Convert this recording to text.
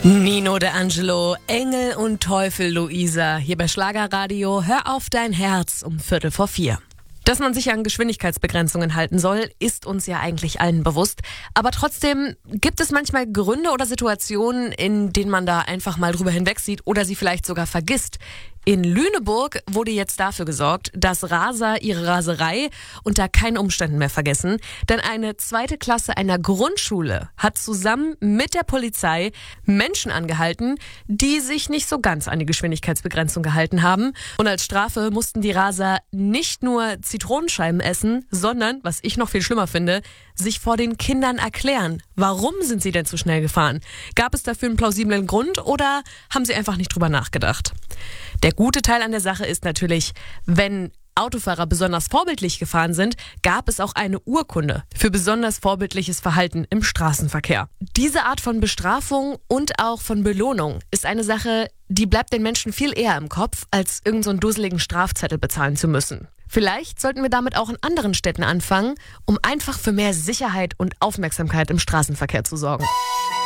Nino De Angelo, Engel und Teufel Luisa, hier bei Schlagerradio. Hör auf dein Herz um 3:45. Dass man sich an Geschwindigkeitsbegrenzungen halten soll, ist uns ja eigentlich allen bewusst. Aber trotzdem gibt es manchmal Gründe oder Situationen, in denen man da einfach mal drüber hinwegsieht oder sie vielleicht sogar vergisst. In Lüneburg wurde jetzt dafür gesorgt, dass Raser ihre Raserei unter keinen Umständen mehr vergessen. Denn eine 2. Klasse einer Grundschule hat zusammen mit der Polizei Menschen angehalten, die sich nicht so ganz an die Geschwindigkeitsbegrenzung gehalten haben. Und als Strafe mussten die Raser nicht nur Zitronenscheiben essen, sondern, was ich noch viel schlimmer finde, sich vor den Kindern erklären. Warum sind sie denn zu schnell gefahren? Gab es dafür einen plausiblen Grund oder haben sie einfach nicht drüber nachgedacht? Der gute Teil an der Sache ist natürlich, wenn Autofahrer besonders vorbildlich gefahren sind, gab es auch eine Urkunde für besonders vorbildliches Verhalten im Straßenverkehr. Diese Art von Bestrafung und auch von Belohnung ist eine Sache, die bleibt den Menschen viel eher im Kopf, als irgend so einen dusseligen Strafzettel bezahlen zu müssen. Vielleicht sollten wir damit auch in anderen Städten anfangen, um einfach für mehr Sicherheit und Aufmerksamkeit im Straßenverkehr zu sorgen.